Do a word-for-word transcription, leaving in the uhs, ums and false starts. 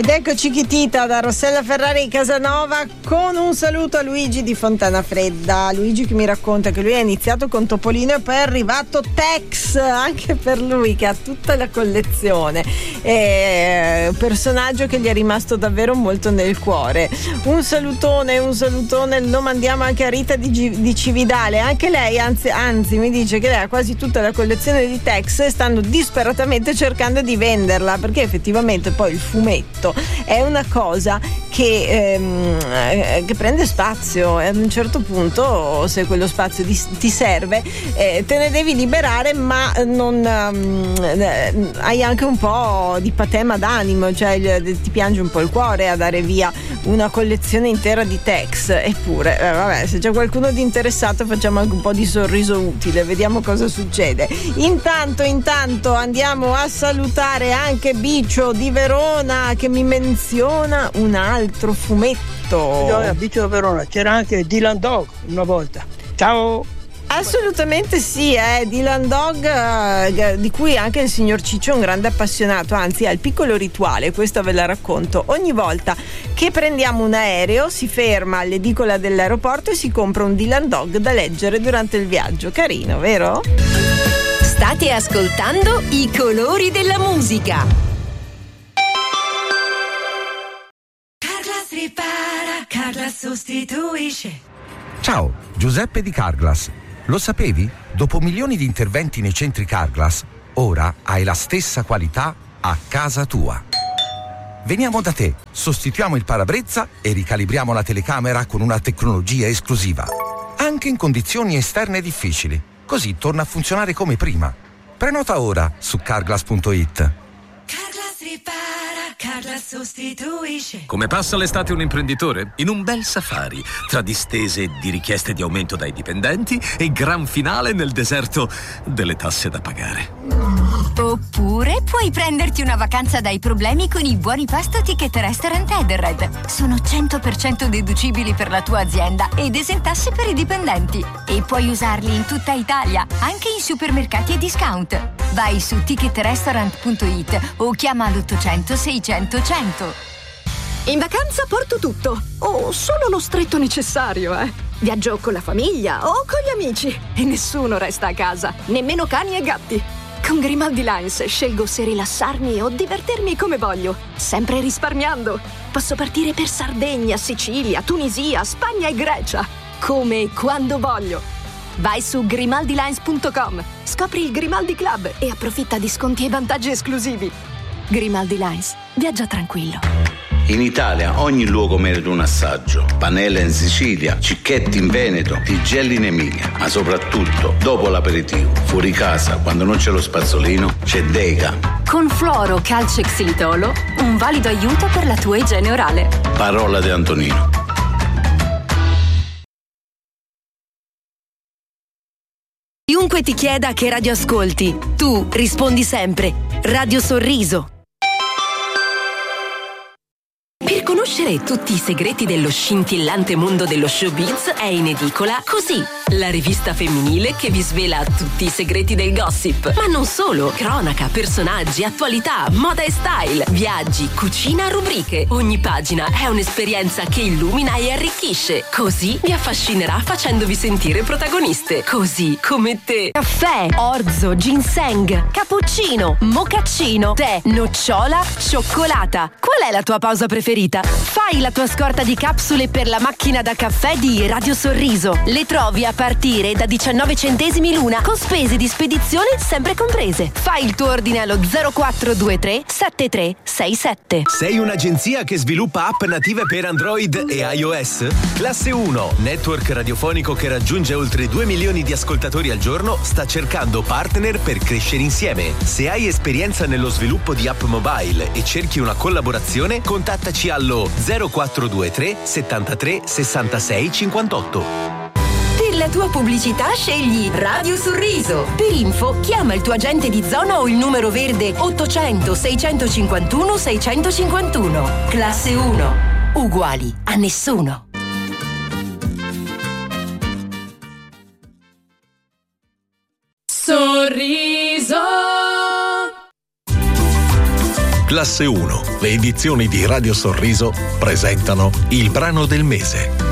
eccoci Chitita da Rossella Ferrari Casanova con un saluto a Luigi di Fontana Fredda. Luigi che mi racconta che lui ha iniziato con Topolino e poi è arrivato Tex, anche per lui che ha tutta la collezione. È un personaggio che gli è rimasto davvero molto nel cuore. Un salutone, un salutone lo mandiamo anche a Rita di, G- di Cividale. Anche lei, anzi, anzi mi dice che lei ha quasi tutta la collezione di Tex e stanno disperatamente cercando di venderla, perché effettivamente poi il fumetto è una cosa che, ehm, che prende spazio e ad un certo punto, se quello spazio di, ti serve, eh, te ne devi liberare, ma non um, hai anche un po' di patema d'animo, cioè il, ti piange un po' il cuore a dare via una collezione intera di Tex. Eppure eh, vabbè, se c'è qualcuno di interessato facciamo anche un po' di sorriso utile, vediamo cosa succede. Intanto intanto andiamo a salutare anche Bicio di Verona che mi menziona un altro fumetto. A Bicio di Verona c'era anche Dylan Dog una volta. Ciao. Assolutamente sì, eh. Dylan Dog, eh, di cui anche il signor Ciccio è un grande appassionato, anzi ha il piccolo rituale, questo ve la racconto. Ogni volta che prendiamo un aereo si ferma all'edicola dell'aeroporto e si compra un Dylan Dog da leggere durante il viaggio. Carino, vero? State ascoltando I colori della musica. Carglass ripara, Carglass sostituisce. Ciao, Giuseppe di Carglass. Lo sapevi? Dopo milioni di interventi nei centri Carglass, ora hai la stessa qualità a casa tua. Veniamo da te, sostituiamo il parabrezza e ricalibriamo la telecamera con una tecnologia esclusiva. Anche in condizioni esterne difficili. Così torna a funzionare come prima. Prenota ora su carglass punto it. Carglass ripara, Carglass sostituisce. Come passa l'estate un imprenditore? In un bel safari, tra distese di richieste di aumento dai dipendenti e gran finale nel deserto delle tasse da pagare. Oppure puoi prenderti una vacanza dai problemi con i buoni pasto Ticket Restaurant Edenred. Sono cento per cento deducibili per la tua azienda ed esentasse per i dipendenti. E puoi usarli in tutta Italia, anche in supermercati e discount. Vai su ticket restaurant punto it o chiama l'ottocento seicento cento. In vacanza porto tutto, o solo lo stretto necessario, eh. Viaggio con la famiglia o con gli amici e nessuno resta a casa, nemmeno cani e gatti. Con Grimaldi Lines scelgo se rilassarmi o divertirmi come voglio, sempre risparmiando. Posso partire per Sardegna, Sicilia, Tunisia, Spagna e Grecia, come e quando voglio. Vai su grimaldi lines punto com, scopri il Grimaldi Club e approfitta di sconti e vantaggi esclusivi. Grimaldi Lines, viaggia tranquillo. In Italia ogni luogo merita un assaggio. Panella in Sicilia, Cicchetti in Veneto, Tigelli in Emilia. Ma soprattutto, dopo l'aperitivo, fuori casa, quando non c'è lo spazzolino, c'è Dega. Con Fluoro Calcio Xilitolo, un valido aiuto per la tua igiene orale. Parola di Antonino. Chiunque ti chieda che radio ascolti, tu rispondi sempre Radio Sorriso. Per conoscere tutti i segreti dello scintillante mondo dello showbiz è in edicola Così, la rivista femminile che vi svela tutti i segreti del gossip. Ma non solo, cronaca, personaggi, attualità, moda e style, viaggi, cucina, rubriche. Ogni pagina è un'esperienza che illumina e arricchisce. Così vi affascinerà facendovi sentire protagoniste, così come te. Caffè, orzo, ginseng, cappuccino, mocaccino, tè, nocciola, cioccolata. Qual è la tua pausa preferita? Fai la tua scorta di capsule per la macchina da caffè di Radio Sorriso. Le trovi a partire da diciannove centesimi l'una, con spese di spedizione sempre comprese. Fai il tuo ordine allo zero quattro due tre sette tre sei sette. Sei un'agenzia che sviluppa app native per Android e iOS? Classe uno, network radiofonico che raggiunge oltre due milioni di ascoltatori al giorno, sta cercando partner per crescere insieme. Se hai esperienza nello sviluppo di app mobile e cerchi una collaborazione, contattaci allo zero quattro due tre settantatré sessantasei cinquantotto. Per la tua pubblicità scegli Radio Sorriso. Per info chiama il tuo agente di zona o il numero verde ottocento seicentocinquantuno seicentocinquantuno. Classe uno. Uguali a nessuno. Sorriso. Classe uno, le edizioni di Radio Sorriso presentano il brano del mese.